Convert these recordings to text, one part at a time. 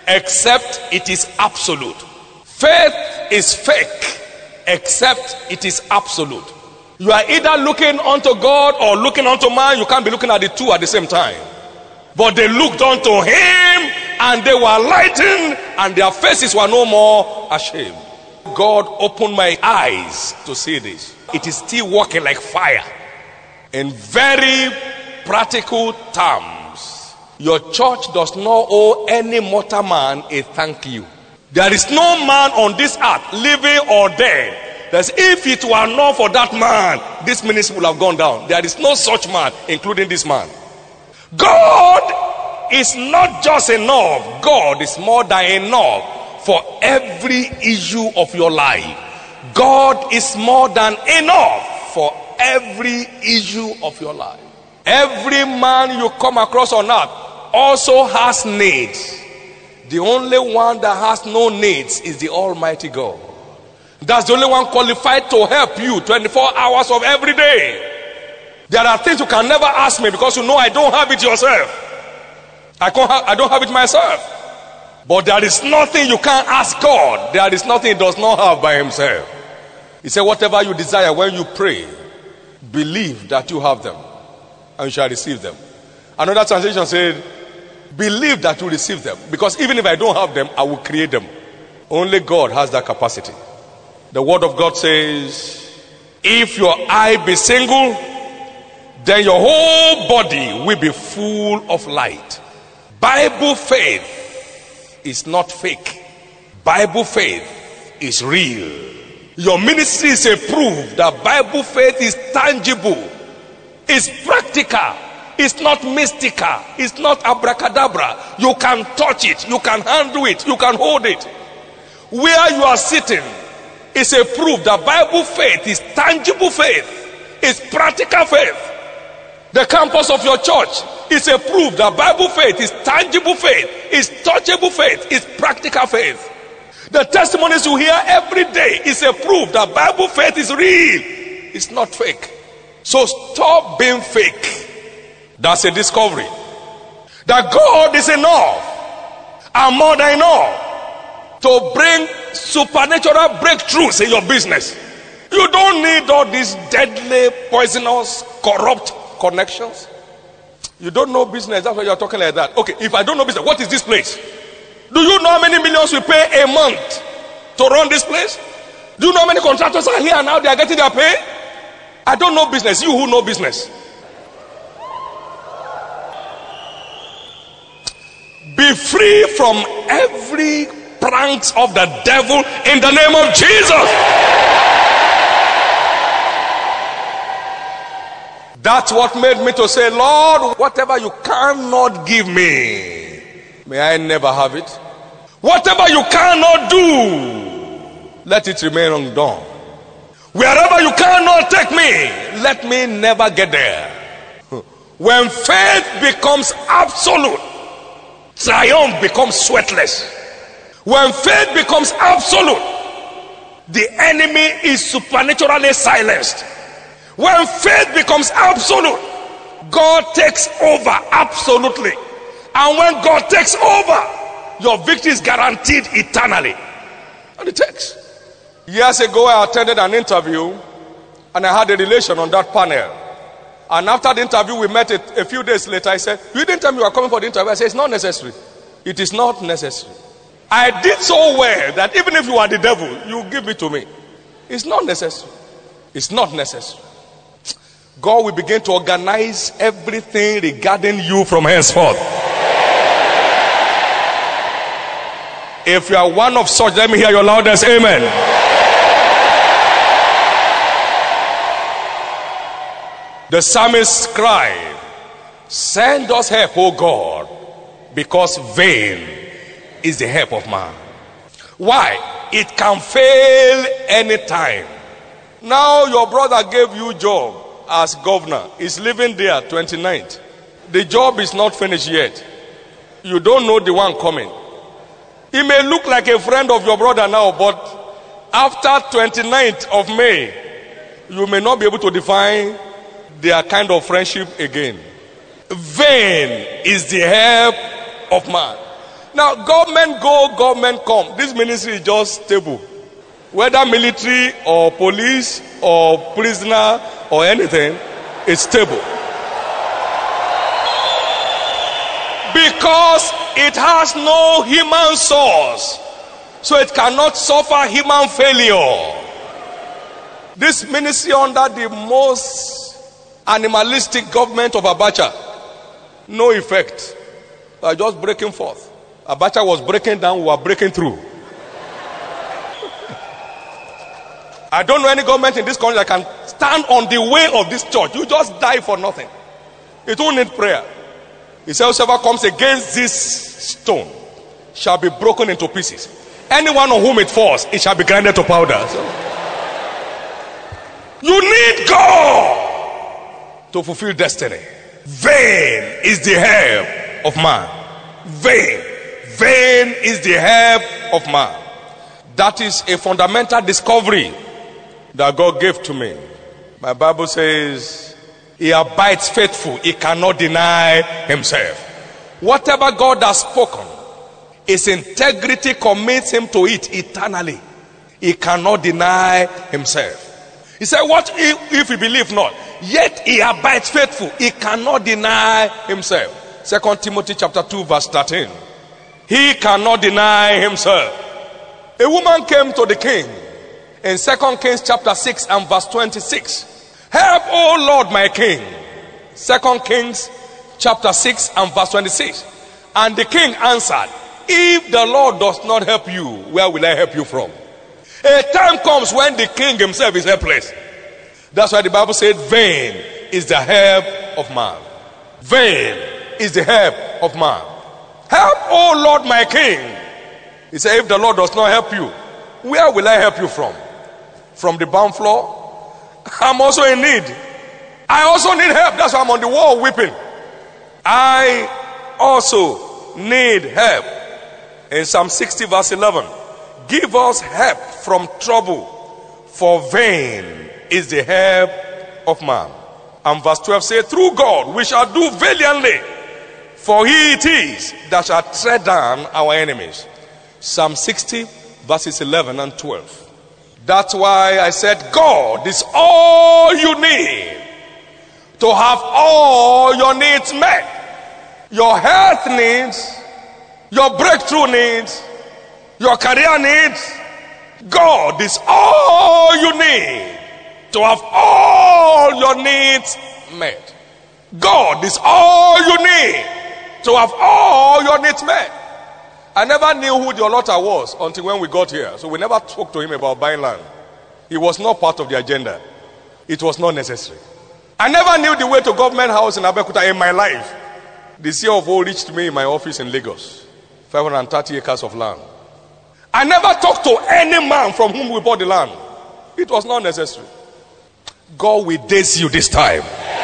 except it is absolute. Faith is fake except it is absolute. You are either looking unto God or looking unto man. You can't be looking at the two at the same time. But they looked unto him and they were lightened and their faces were no more ashamed. God opened my eyes to see this. It is still working like fire. In very practical terms, your church does not owe any mortal man a thank you. There is no man on this earth, living or dead, that if it were not for that man, this ministry will have gone down. There is no such man, including this man. God is not just enough. God is more than enough for every issue of your life. God is more than enough for every issue of your life. Every man you come across on earth also has needs. The only one that has no needs is the Almighty God. That's the only one qualified to help you 24 hours of every day. There are things you can never ask me because you know I don't have it yourself. I don't have it myself. But there is nothing you can't ask God. There is nothing he does not have by himself. He said, whatever you desire when you pray, believe that you have them and you shall receive them. Another translation said, believe that you receive them, because even if I don't have them, I will create them. Only God has that capacity. The word of God says, if your eye be single, then your whole body will be full of light. Bible faith is not fake. Bible faith is real. Your ministry is a proof that Bible faith is tangible. It's practical. It's not mystical. It's not abracadabra. You can touch it. You can handle it. You can hold it. Where you are sitting is a proof that Bible faith is tangible faith. It's practical faith. The campus of your church is a proof that Bible faith is tangible faith. It's touchable faith. It's practical faith. The testimonies you hear every day is a proof that Bible faith is real. It's not fake. So stop being fake. That's a discovery. That God is enough and more than enough to bring supernatural breakthroughs in your business. You don't need all these deadly, poisonous, corrupt connections. You don't know business. That's why you're talking like that. Okay, if I don't know business, what is this place? Do you know how many millions we pay a month to run this place? Do you know how many contractors are here and now they are getting their pay? I don't know business. You who know business. Be free from every pranks of the devil in the name of Jesus. That's what made me to say, Lord, whatever you cannot give me, may I never have it. Whatever you cannot do, let it remain undone. Wherever you cannot take me, let me never get there. When faith becomes absolute, triumph becomes sweatless. When faith becomes absolute, the enemy is supernaturally silenced. When faith becomes absolute, God takes over absolutely. And when God takes over, your victory is guaranteed eternally. And the text. Years ago, I attended an interview and I had a relation on that panel. And after the interview, we met a few days later. I said, you didn't tell me you were coming for the interview. I said, it's not necessary. It is not necessary. I did so well that even if you are the devil, you give it to me. It's not necessary. It's not necessary. God will begin to organize everything regarding you from henceforth. If you are one of such, let me hear your loudest amen. The psalmist cried, send us help, O God, because vain is the help of man. Why? It can fail anytime. Now your brother gave you job as governor. He's living there 29th. The job is not finished yet. You don't know the one coming. He may look like a friend of your brother now, but after 29th of May, you may not be able to define their kind of friendship again. Vain is the help of man. Now, government go, government come. This ministry is just stable. Whether military or police or prisoner or anything, it's stable. Because it has no human source, so it cannot suffer human failure. This ministry under the most animalistic government of Abacha, no effect. We are just breaking forth. Abacha was breaking down, we were breaking through. I don't know any government in this country that can stand on the way of this church. You just die for nothing. It won't need prayer. He said, whoever comes against this stone shall be broken into pieces. Anyone on whom it falls, it shall be grinded to powder. So, you need God to fulfill destiny. Vain is the help of man. Vain is the help of man. That is a fundamental discovery that God gave to me. My Bible says, he abides faithful. He cannot deny himself. Whatever God has spoken, his integrity commits him to it eternally. He cannot deny himself. He said, what if he believe not? Yet he abides faithful. He cannot deny himself. 2 Timothy chapter 2 verse 13. He cannot deny himself. A woman came to the king in 2 Kings chapter 6 and verse 26. Help, O Lord, my king. 2 Kings chapter 6 and verse 26. And the king answered, if the Lord does not help you, where will I help you from? A time comes when the king himself is helpless. That's why the Bible said, vain is the help of man. Vain is the help of man. Help, O Lord, my king. He said, if the Lord does not help you, where will I help you from? From the barn floor? I'm also in need. I also need help. That's why I'm on the wall weeping. I also need help. In Psalm 60 verse 11, give us help from trouble, for vain is the help of man. And verse 12 says, through God we shall do valiantly, for he it is that shall tread down our enemies. Psalm 60 verses 11 and 12. That's why I said God is all you need to have all your needs met. Your health needs, your breakthrough needs, your career needs. God is all you need to have all your needs met. God is all you need to have all your needs met. I never knew who the Olota was until when we got here. So we never spoke to him about buying land. It was not part of the agenda. It was not necessary. I never knew the way to government house in Abeokuta in my life. The CFO reached me in my office in Lagos. 530 acres of land. I never talked to any man from whom we bought the land. It was not necessary. God will daze you this time.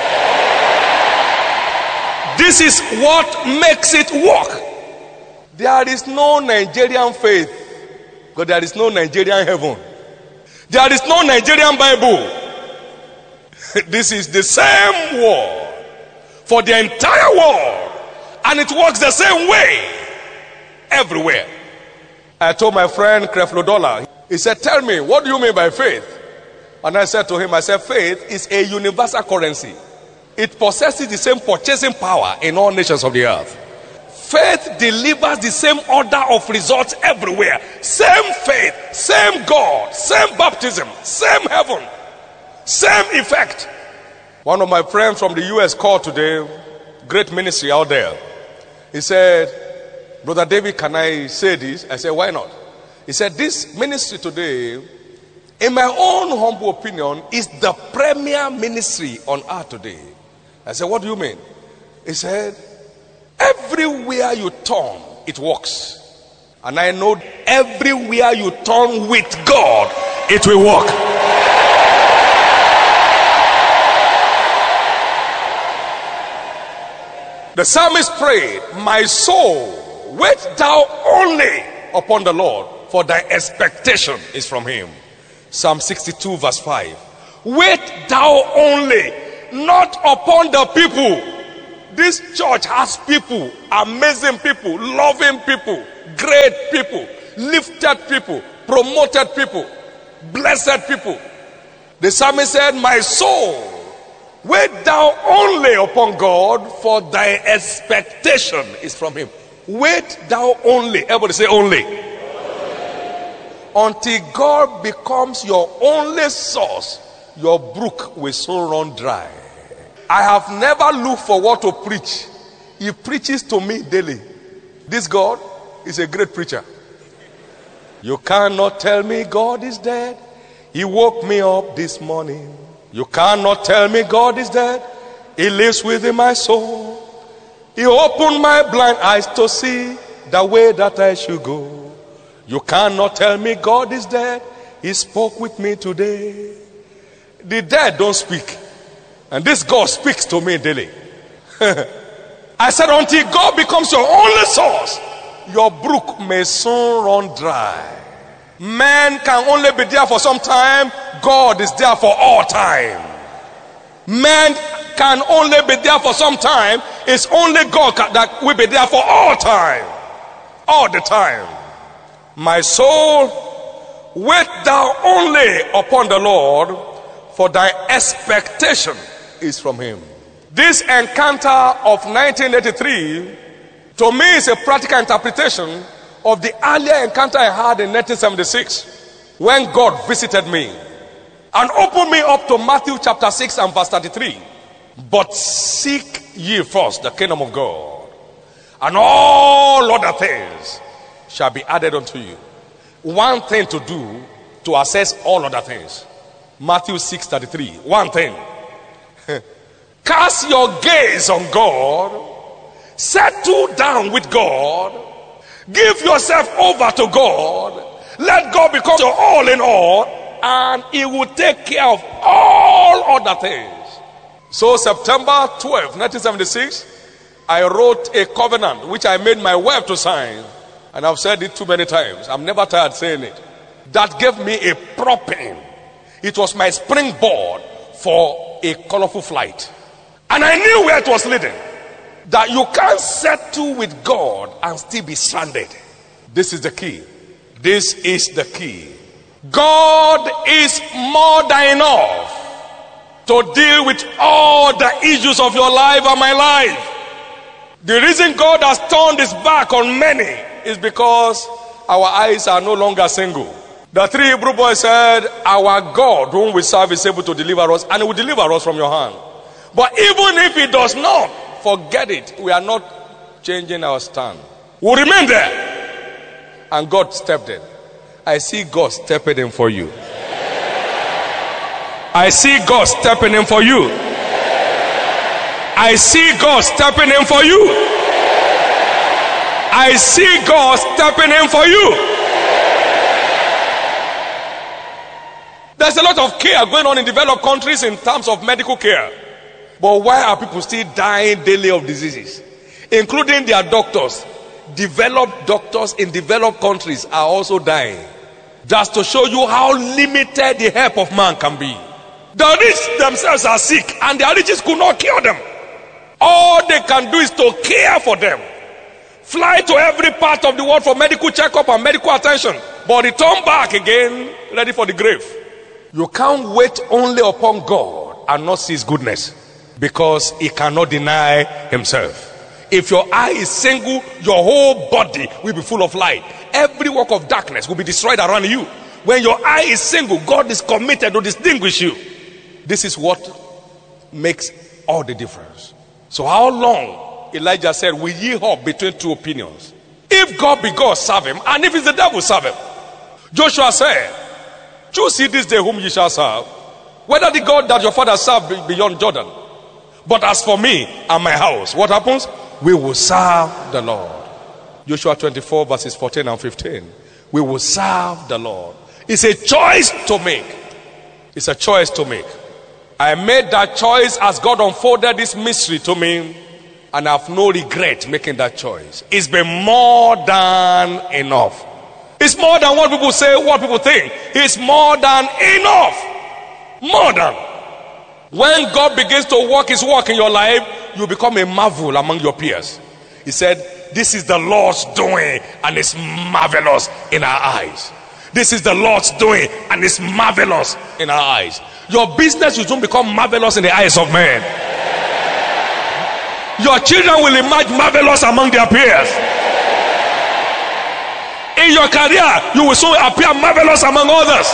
This is what makes it work. There is no Nigerian faith, but there is no Nigerian heaven. There is no Nigerian Bible. This is the same word for the entire world, and it works the same way everywhere. I told my friend Creflo Dollar, he said, tell me, what do you mean by faith? And I said to him, I said, faith is a universal currency. It possesses the same purchasing power in all nations of the earth. Faith delivers the same order of results everywhere. Same faith, same God, same baptism, same heaven, same effect. One of my friends from the US called today, great ministry out there. He said, Brother David, can I say this? I said, why not? He said, this ministry today, in my own humble opinion, is the premier ministry on earth today. I said, what do you mean? He said, everywhere you turn, it works. And I know everywhere you turn with God, it will work. The psalmist prayed, my soul, wait thou only upon the Lord, for thy expectation is from him. Psalm 62 verse 5. Wait thou only, not upon the people, This church has people, amazing people, loving people, great people, lifted people, promoted people, blessed people. The psalmist said, my soul, wait thou only upon God, for thy expectation is from him. Wait thou only. Everybody say only. Until God becomes your only source, your brook will soon run dry. I have never looked for what to preach. He preaches to me daily. This God is a great preacher. You cannot tell me God is dead. He woke me up this morning. You cannot tell me God is dead. He lives within my soul. He opened my blind eyes to see the way that I should go. You cannot tell me God is dead. He spoke with me today. The dead don't speak. And this God speaks to me daily. I said, until God becomes your only source, your brook may soon run dry. Man can only be there for some time. God is there for all time. Man can only be there for some time. It's only God that will be there for all time. All the time. My soul, wait thou only upon the Lord, for thy expectation is from him. This encounter of 1983 to me is a practical interpretation of the earlier encounter I had in 1976 when God visited me and opened me up to Matthew chapter 6 and verse 33. But seek ye first the kingdom of God, and all other things shall be added unto you. One thing to do to assess all other things. Matthew 6:33. One thing. Cast your gaze on God. Settle down with God. Give yourself over to God. Let God become your all in all, and he will take care of all other things. So September 12, 1976, I wrote a covenant which I made my wife to sign. And I've said it too many times. I'm never tired saying it. That gave me a propping. It was my springboard for a colorful flight. And I knew where it was leading. That you can't settle with God and still be stranded. This is the key. This is the key. God is more than enough to deal with all the issues of your life and my life. The reason God has turned his back on many is because our eyes are no longer single. The three Hebrew boys said, our God whom we serve is able to deliver us, and he will deliver us from your hand. But even if he does not, forget it. We are not changing our stand. We'll remain there. And God stepped in. I see God stepping in for you. I see God stepping in for you. I see God stepping in for you. I see God stepping in for you. There's a lot of care going on in developed countries in terms of medical care. But why are people still dying daily of diseases? Including their doctors. Developed doctors in developed countries are also dying. Just to show you how limited the help of man can be. The rich themselves are sick and their riches could not cure them. All they can do is to care for them. Fly to every part of the world for medical checkup and medical attention, but return back again ready for the grave. You can't wait only upon God and not see his goodness, because he cannot deny himself. If your eye is single, your whole body will be full of light. Every work of darkness will be destroyed around you. When your eye is single, God is committed to distinguish you. This is what makes all the difference. So how long, Elijah said, will ye hold between two opinions? If God be God, serve him, and if it's the devil, serve him. Joshua said, choose ye this day whom ye shall serve, whether the God that your father served be beyond Jordan. But as for me and my house, what happens? We will serve the Lord. Joshua 24 verses 14 and 15. We will serve the Lord. It's a choice to make. It's a choice to make. I made that choice as God unfolded this mystery to me, and I have no regret making that choice. It's been more than enough. It's more than what people say, what people think. It's more than enough. More than. When God begins to work his work in your life, you become a marvel among your peers. He said, this is the Lord's doing and it's marvelous in our eyes. This is the Lord's doing and it's marvelous in our eyes. Your business will soon become marvelous in the eyes of men. Your children will emerge marvelous among their peers. In your career, you will soon appear marvelous among others.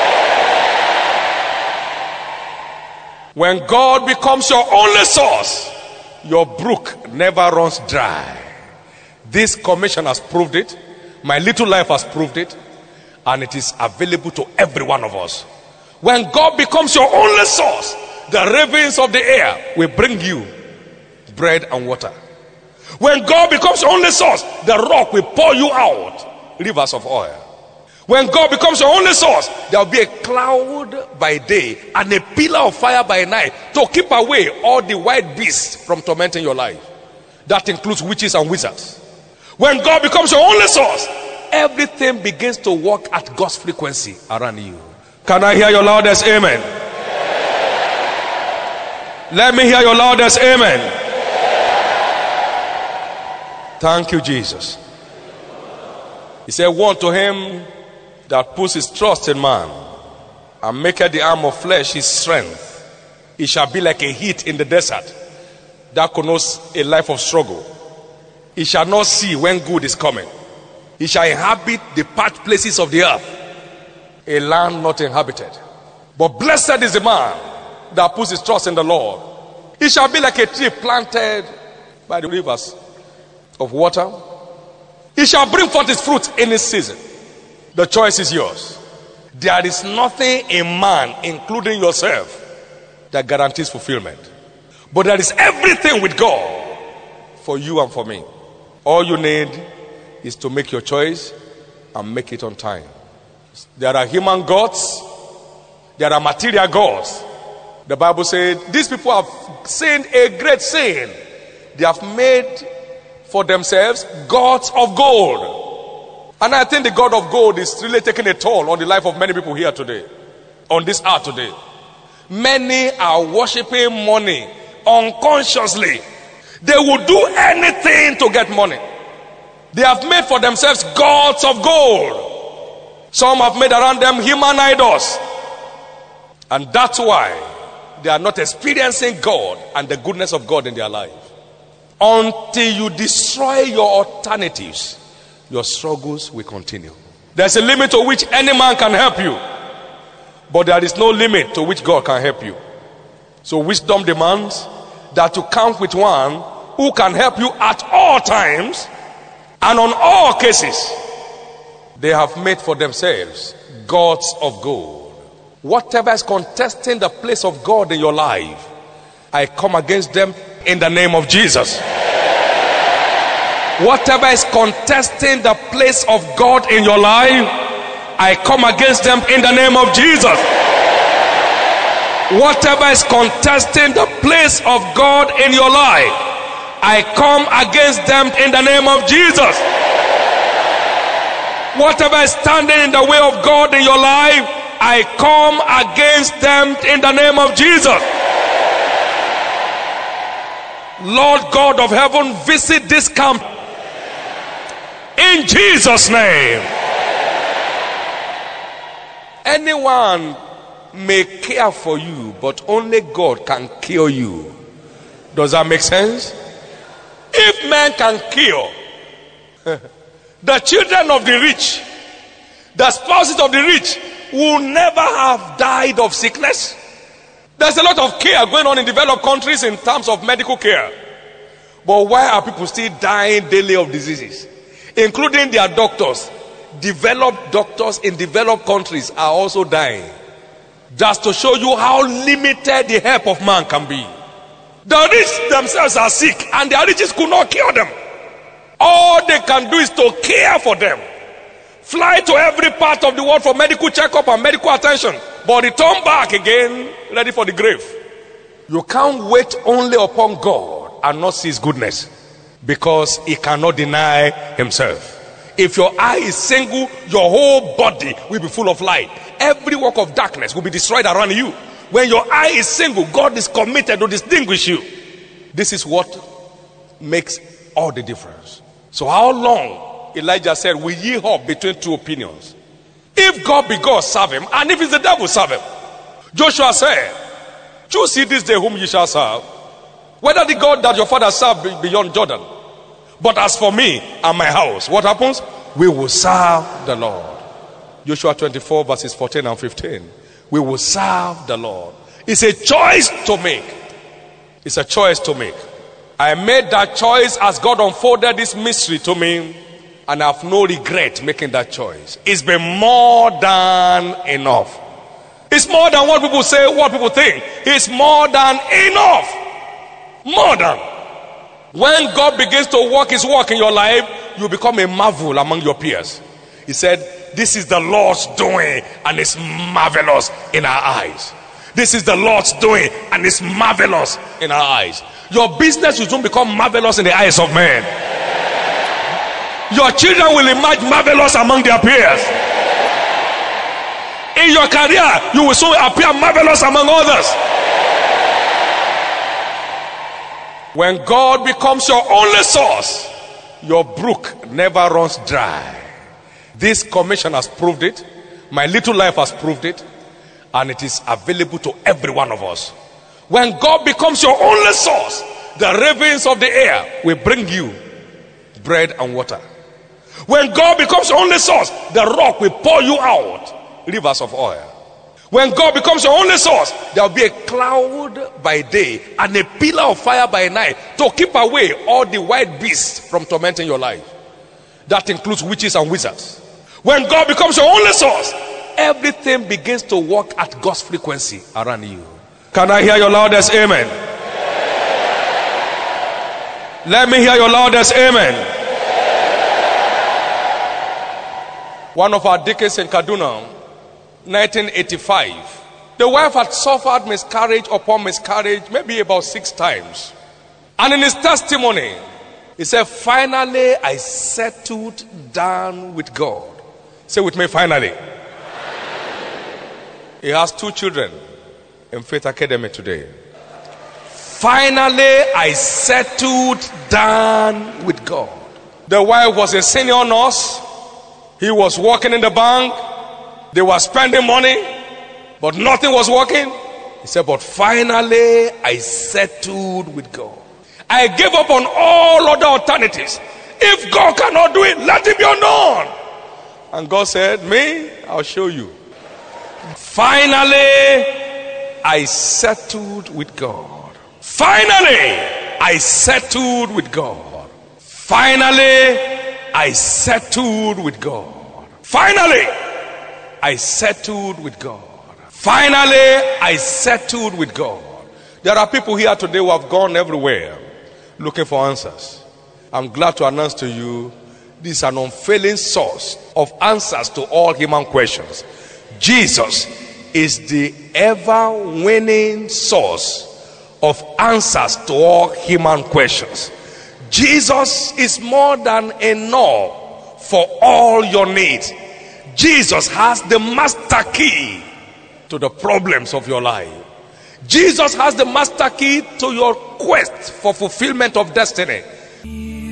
When God becomes your only source, your brook never runs dry. This commission has proved it. My little life has proved it. And it is available to every one of us. When God becomes your only source, the ravens of the air will bring you bread and water. When God becomes your only source, the rock will pour you out rivers of oil. When God becomes your only source, there will be a cloud by day and a pillar of fire by night to keep away all the wild beasts from tormenting your life. That includes witches and wizards. When God becomes your only source, everything begins to work at God's frequency around you. Can I hear your loudest amen? Let me hear your loudest amen. Thank you, Jesus. He said, woe unto him that puts his trust in man and maketh the arm of flesh his strength. He shall be like a heat in the desert that connotes a life of struggle. He shall not see when good is coming. He shall inhabit the parched places of the earth, a land not inhabited. But blessed is the man that puts his trust in the Lord. He shall be like a tree planted by the rivers of water. He shall bring forth his fruit in his season. The choice is yours. There is nothing in man, including yourself, that guarantees fulfillment. But there is everything with God for you and for me. All you need is to make your choice and make it on time. There are human gods. There are material gods. The Bible said these people have sinned a great sin. They have made for themselves gods of gold. And I think the God of gold is really taking a toll on the life of many people here today, on this earth today. Many are worshiping money unconsciously. They will do anything to get money. They have made for themselves gods of gold. Some have made around them human idols. And that's why they are not experiencing God and the goodness of God in their life. Until you destroy your alternatives, your struggles will continue. There's a limit to which any man can help you, but there is no limit to which God can help you. So wisdom demands that you count with one who can help you at all times and on all cases. They have made for themselves gods of gold. Whatever is contesting the place of God in your life, I come against them in the name of Jesus. Whatever is contesting the place of God in your life, I come against them in the name of Jesus. Whatever is contesting the place of God in your life, I come against them in the name of Jesus. Whatever is standing in the way of God in your life, I come against them in the name of Jesus. Lord God of heaven, visit this camp in Jesus' name. Anyone may care for you, but only God can cure you. Does that make sense? If man can cure, the children of the rich, the spouses of the rich will never have died of sickness. There's a lot of care going on in developed countries in terms of medical care. But why are people still dying daily of diseases? Including their doctors. Developed doctors in developed countries are also dying. Just to show you how limited the help of man can be. The rich themselves are sick and their riches could not cure them. All they can do is to care for them. Fly to every part of the world for medical checkup and medical attention, but return back again ready for the grave. You can't wait only upon God and not see his goodness, because he cannot deny himself. If your eye is single, your whole body will be full of light. Every work of darkness will be destroyed around you. When your eye is single, God is committed to distinguish you. This is what makes all the difference. So how long, Elijah said, will ye hop between two opinions? If God be God, serve him, and if it's the devil, serve him. Joshua said, choose ye this day whom ye shall serve, whether the God that your father served be beyond Jordan. But as for me and my house, what happens? We will serve the Lord. Joshua 24 verses 14 and 15. We will serve the Lord. It's a choice to make. It's a choice to make. I made that choice as God unfolded this mystery to me, and I have no regret making that choice. It's been more than enough. It's more than what people say, what people think. It's more than enough. More than. When God begins to work his work in your life, you become a marvel among your peers. He said, this is the Lord's doing, and it's marvelous in our eyes. This is the Lord's doing, and it's marvelous in our eyes. Your business will soon become marvelous in the eyes of men. Your children will emerge marvelous among their peers. In your career, you will soon appear marvelous among others. When God becomes your only source, your brook never runs dry. This commission has proved it. My little life has proved it. And it is available to every one of us. When God becomes your only source, the ravens of the air will bring you bread and water. When God becomes your only source, the rock will pour you out rivers of oil. When God becomes your only source, there will be a cloud by day and a pillar of fire by night to keep away all the wild beasts from tormenting your life. That includes witches and wizards. When God becomes your only source, everything begins to work at God's frequency around you. Can I hear your loudest amen? Let me hear your loudest amen. One of our deacons in Kaduna, 1985, the wife had suffered miscarriage upon miscarriage maybe about 6 times. And in his testimony, he said, finally I settled down with God. Say with me, finally. He has 2 children in Faith Academy today. Finally, I settled down with God. The wife was a senior nurse. He was working in the bank. They were spending money, but nothing was working. He said, but finally, I settled with God. I gave up on all other alternatives. If God cannot do it, let it be unknown. And God said, me, I'll show you. Finally, I settled with God. Finally, I settled with God. Finally, I settled with God. Finally, I settled with God. Finally, I settled with God. There are people here today who have gone everywhere looking for answers. I'm glad to announce to you, this is an unfailing source of answers to all human questions. Jesus is the ever-winning source of answers to all human questions. Jesus is more than enough for all your needs. Jesus has the master key to the problems of your life. Jesus has the master key to your quest for fulfillment of destiny.